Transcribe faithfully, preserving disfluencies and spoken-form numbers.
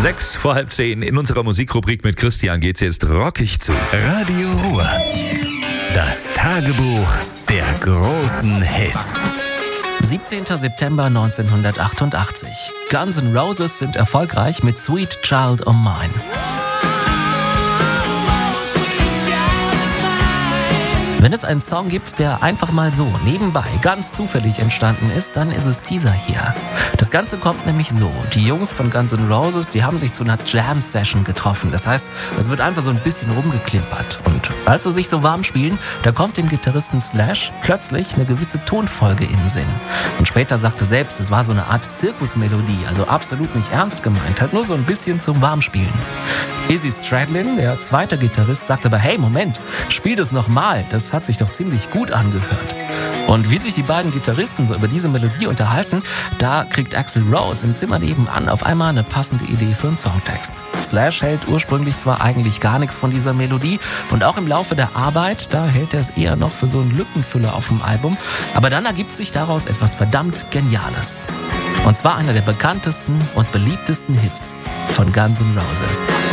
Sechs vor halb zehn in unserer Musikrubrik mit Christian geht's jetzt rockig zu. Radio Ruhr. Das Tagebuch der großen Hits. siebzehnter September neunzehnhundertachtundachtzig. Guns N' Roses sind erfolgreich mit Sweet Child O' Mine. Wenn es einen Song gibt, der einfach mal so nebenbei ganz zufällig entstanden ist, dann ist es dieser hier. Das Ganze kommt nämlich so. Die Jungs von Guns N' Roses, die haben sich zu einer Jam-Session getroffen. Das heißt, es wird einfach so ein bisschen rumgeklimpert. Und als sie sich so warm spielen, da kommt dem Gitarristen Slash plötzlich eine gewisse Tonfolge in den Sinn. Und später sagte selbst, es war so eine Art Zirkusmelodie, also absolut nicht ernst gemeint, halt nur so ein bisschen zum Warmspielen. Izzy Stradlin, der zweite Gitarrist, sagte aber, hey, Moment, spiel das nochmal, das hat sich doch ziemlich gut angehört. Und wie sich die beiden Gitarristen so über diese Melodie unterhalten, da kriegt Axl Rose im Zimmer nebenan auf einmal eine passende Idee für einen Songtext. Slash hält ursprünglich zwar eigentlich gar nichts von dieser Melodie und auch im Laufe der Arbeit, da hält er es eher noch für so einen Lückenfüller auf dem Album, aber dann ergibt sich daraus etwas verdammt Geniales. Und zwar einer der bekanntesten und beliebtesten Hits von Guns N' Roses.